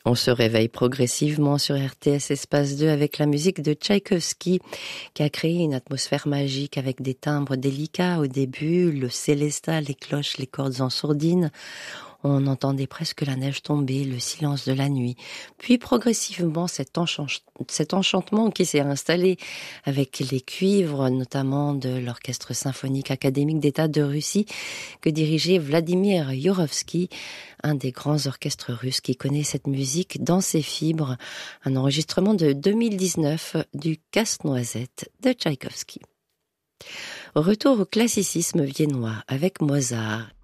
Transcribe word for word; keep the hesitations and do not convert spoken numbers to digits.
On se réveille progressivement sur R T S Espace deux avec la musique de Tchaïkovski qui a créé une atmosphère magique avec des timbres délicats au début, le célesta, les cloches, les cordes en sourdine. On entendait presque la neige tomber, le silence de la nuit. Puis progressivement, cet, enchan- cet enchantement qui s'est installé avec les cuivres, notamment de l'Orchestre symphonique académique d'État de Russie, que dirigeait Vladimir Yourovski, un des grands orchestres russes qui connaît cette musique dans ses fibres. Un enregistrement de deux mille dix-neuf du Casse-Noisette de Tchaïkovski. Retour au classicisme viennois avec Mozart